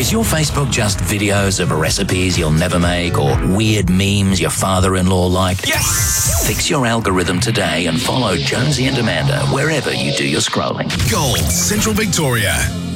Is your Facebook just videos of recipes you'll never make or weird memes your father-in-law like? Yes! Fix your algorithm today and follow Jonesy and Amanda wherever you do your scrolling. Gold, Central Victoria.